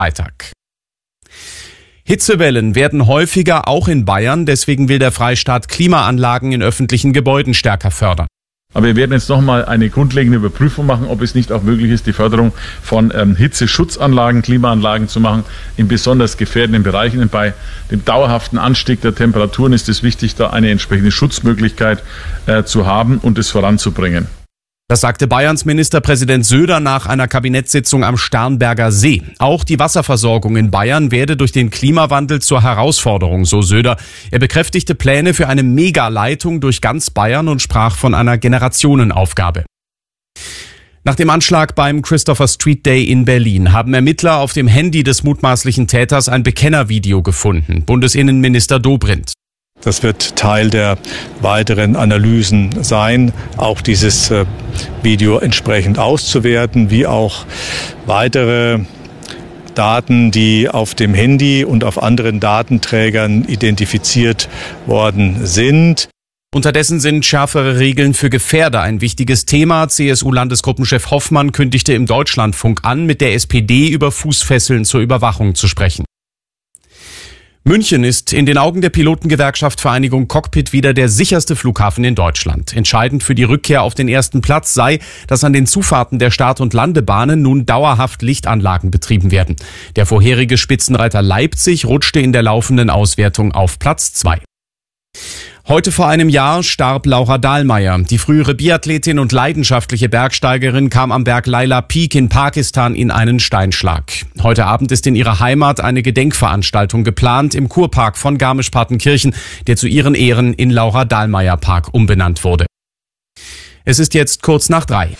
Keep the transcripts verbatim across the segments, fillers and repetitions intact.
Freitag. Hitzewellen werden häufiger, auch in Bayern. Deswegen will der Freistaat Klimaanlagen in öffentlichen Gebäuden stärker fördern. Aber wir werden jetzt nochmal eine grundlegende Überprüfung machen, ob es nicht auch möglich ist, die Förderung von ähm, Hitzeschutzanlagen, Klimaanlagen zu machen, in besonders gefährdenden Bereichen. Denn bei dem dauerhaften Anstieg der Temperaturen ist es wichtig, da eine entsprechende Schutzmöglichkeit äh, zu haben und es voranzubringen. Das sagte Bayerns Ministerpräsident Söder nach einer Kabinettssitzung am Starnberger See. Auch die Wasserversorgung in Bayern werde durch den Klimawandel zur Herausforderung, so Söder. Er bekräftigte Pläne für eine Megaleitung durch ganz Bayern und sprach von einer Generationenaufgabe. Nach dem Anschlag beim Christopher Street Day in Berlin haben Ermittler auf dem Handy des mutmaßlichen Täters ein Bekennervideo gefunden. Bundesinnenminister Dobrindt. Das wird Teil der weiteren Analysen sein, auch dieses äh, Video entsprechend auszuwerten, wie auch weitere Daten, die auf dem Handy und auf anderen Datenträgern identifiziert worden sind. Unterdessen sind schärfere Regeln für Gefährder ein wichtiges Thema. C S U-Landesgruppenchef Hoffmann kündigte im Deutschlandfunk an, mit der S P D über Fußfesseln zur Überwachung zu sprechen. München ist in den Augen der Pilotengewerkschaft Vereinigung Cockpit wieder der sicherste Flughafen in Deutschland. Entscheidend für die Rückkehr auf den ersten Platz sei, dass an den Zufahrten der Start- und Landebahnen nun dauerhaft Lichtanlagen betrieben werden. Der vorherige Spitzenreiter Leipzig rutschte in der laufenden Auswertung auf Platz zwei. Heute vor einem Jahr starb Laura Dahlmeier. Die frühere Biathletin und leidenschaftliche Bergsteigerin kam am Berg Laila Peak in Pakistan in einen Steinschlag. Heute Abend ist in ihrer Heimat eine Gedenkveranstaltung geplant im Kurpark von Garmisch-Partenkirchen, der zu ihren Ehren in Laura Dahlmeier Park umbenannt wurde. Es ist jetzt kurz nach drei.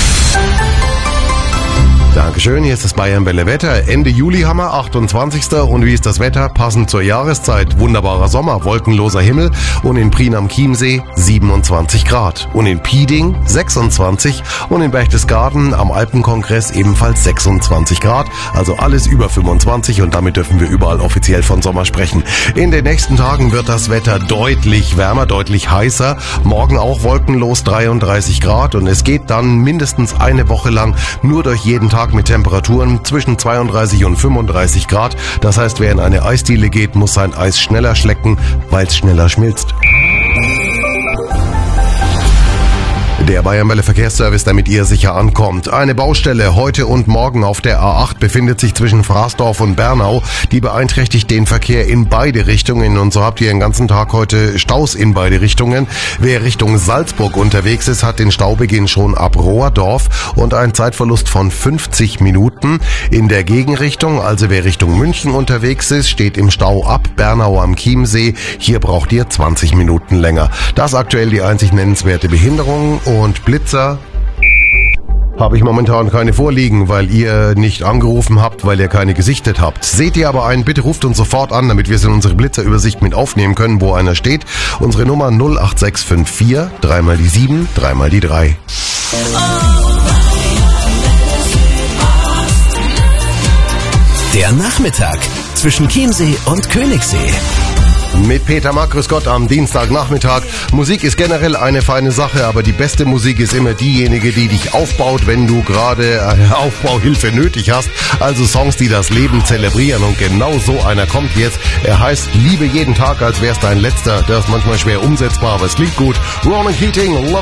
Dankeschön, hier ist das Bayern-Welle Wetter. Ende Juli haben wir, achtundzwanzigster Und wie ist das Wetter? Passend zur Jahreszeit. Wunderbarer Sommer, wolkenloser Himmel und in Prien am Chiemsee siebenundzwanzig Grad. Und in Pieding sechsundzwanzig und in Berchtesgaden am Alpenkongress ebenfalls sechsundzwanzig Grad. Also alles über fünfundzwanzig und damit dürfen wir überall offiziell von Sommer sprechen. In den nächsten Tagen wird das Wetter deutlich wärmer, deutlich heißer. Morgen auch wolkenlos dreiunddreißig Grad und es geht dann mindestens eine Woche lang nur durch jeden Tag mit Temperaturen zwischen zweiunddreißig und fünfunddreißig Grad. Das heißt, wer in eine Eisdiele geht, muss sein Eis schneller schlecken, weil es schneller schmilzt. Der Bayern-Welle Verkehrsservice, damit ihr sicher ankommt. Eine Baustelle heute und morgen auf der A acht befindet sich zwischen Fraßdorf und Bernau. Die beeinträchtigt den Verkehr in beide Richtungen und so habt ihr den ganzen Tag heute Staus in beide Richtungen. Wer Richtung Salzburg unterwegs ist, hat den Staubeginn schon ab Rohrdorf und einen Zeitverlust von fünfzig Minuten. In der Gegenrichtung, also wer Richtung München unterwegs ist, steht im Stau ab Bernau am Chiemsee. Hier braucht ihr zwanzig Minuten länger. Das aktuell die einzig nennenswerte Behinderung. Und Blitzer habe ich momentan keine vorliegen, weil ihr nicht angerufen habt, weil ihr keine gesichtet habt. Seht ihr aber einen, bitte ruft uns sofort an, damit wir es in unsere Blitzerübersicht mit aufnehmen können, wo einer steht. Unsere Nummer null acht sechs fünf vier, dreimal die sieben, dreimal die drei. Der Nachmittag zwischen Chiemsee und Königssee. Mit Peter Mack, grüß Gott, am Dienstagnachmittag. Musik ist generell eine feine Sache, aber die beste Musik ist immer diejenige, die dich aufbaut, wenn du gerade äh, Aufbauhilfe nötig hast. Also Songs, die das Leben zelebrieren und genau so einer kommt jetzt. Er heißt Liebe jeden Tag, als wär's dein letzter. Das ist manchmal schwer umsetzbar, aber es klingt gut. Ronan Keating, Love